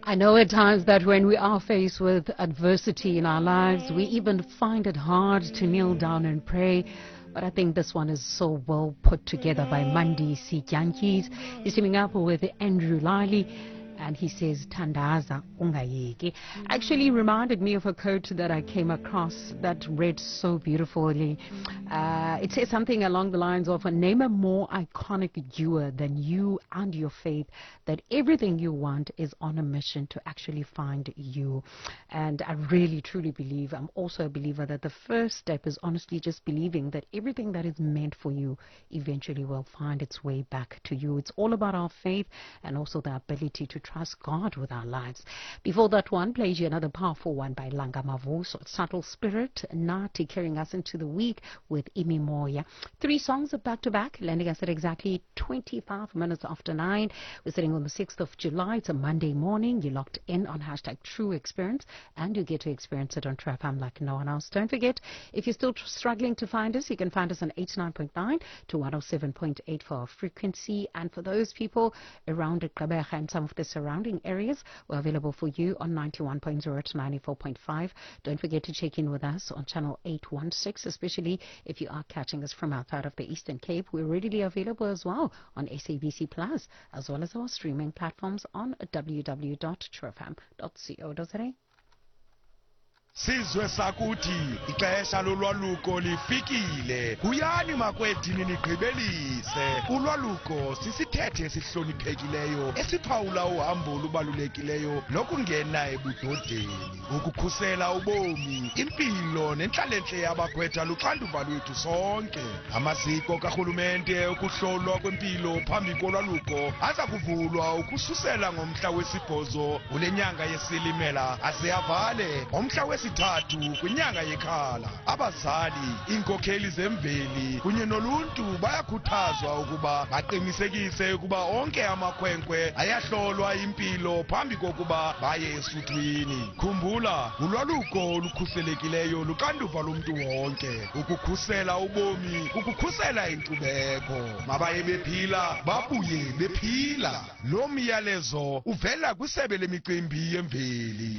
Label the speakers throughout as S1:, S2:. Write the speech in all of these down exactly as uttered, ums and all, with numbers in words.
S1: I know at times that when we are faced with adversity in our lives, we even find it hard to kneel down and pray. But I think this one is so well put together by Mandi Sikyankis. He's teaming up with Andrew Lally. And he says, Tandaza ungayeki. Actually reminded me of a quote that I came across that read so beautifully. Uh, it says something along the lines of, name a more iconic doer than you and your faith, that everything you want is on a mission to actually find you. And I really, truly believe, I'm also a believer that the first step is honestly just believing that everything that is meant for you eventually will find its way back to you. It's all about our faith and also the ability to trust God with our lives. Before that one, plays you another powerful one by Langa Mavuso, Subtle Spirit, Nati, carrying us into the week with Imi Moya. Three songs are back to back, landing us at exactly twenty-five minutes after nine. We're sitting on the sixth of July. It's a Monday morning. You're locked in on hashtag True Experience, and you get to experience it on True F M like no one else. Don't forget, if you're still tr- struggling to find us, you can find us on eighty-nine point nine to one oh seven point eight for our frequency. And for those people around Gqeberha and some of the surrounding areas, we're available for you on ninety-one point zero to ninety-four point five. Don't forget to check in with us on channel eight one six, especially if you are catching us from outside of the Eastern Cape. We're readily available as well on S A B C Plus, as well as our streaming platforms on w w w dot true f m dot co dot za.
S2: Sizwe sakuthi ixesha lolwaluko lifikile. Kuyani makwedini nigqibelise. Ulwaluko sisithethe esihloniphekileyo esiphawula uhambo olubalulekileyo lokungena ebudodeni, ukukhusela ubomi, impilo nenhlalentle yabakhwetha luxanduva lwethu sonke. Amaziko karhulumente ukuhlolwa kwempilo phambi kolwaluko aza kuvulwa ukususela ngomhla wesibhozo kule nyanga yesilimela aze avale ngomhla wesi sithathu kwinyanga yekhala. Abazali, inkokheli zemveli kunye noluntu bayakhuthazwa ukuba baqinisekise ukuba onke amakhwenkwe ayahlolwa impilo phambi kokuba baye esuthwini. Khumbula, ulwaluko olukhuselekileyo luxanduva lomntu wonke, ukukhusela ubomi, ukukhusela inkcubeko. Mabaye bephila babuye bephila. Lo myalezo uvela kwisebe lemicimbi yemveli.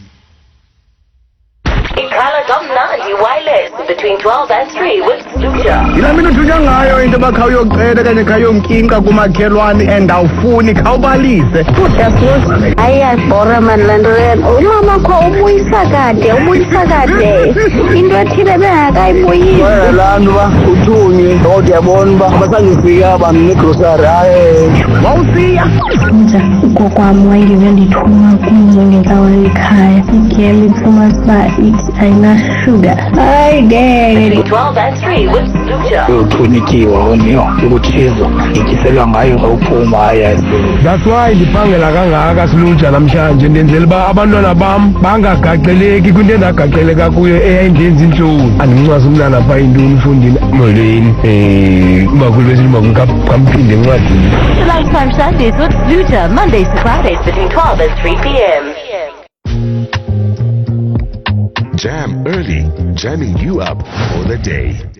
S3: Ikhala kamnandi wireless between twelve and three with Lucha.
S4: Yila mina uthunywa ngayo into bakha uyocela kanye khayomkinka kumakhelwane endawufuni khawubalise.
S5: Futhi ayasibora mani lento yena. Umama kho ubuyisa kade, ubuyisa kade. Into ethile bengakayibuyisi.
S4: Abantu ba uthunye kodwa yabona ba abasangifika abantu negrocery hayi. Wawusiya.
S5: Nja ugokwami wayengeke ndithuma kuzo ngenkawa ekhaya. Igele iphuma siba ayina sugar. Hayi ngeke.
S3: twelve and three with Lucha.
S4: Uthunyikiwe woniyo ukuthizo ikiselwa ngayo ngawuphuma hayi. That's why ndiphangela kangaka silutsha namhlanje ndenzela ba abantwana bam bangagaqeleki kwinto endagaxeleka kuyo eyayingenza inhloni. Andincwasa umntana pha intoni ufundile molweni eh ubakhulu besilima kamphinde encwadini.
S3: Lifetime Sundays with Lucha, Mondays to Fridays between twelve and three p m
S6: Jam early, jamming you up for the day.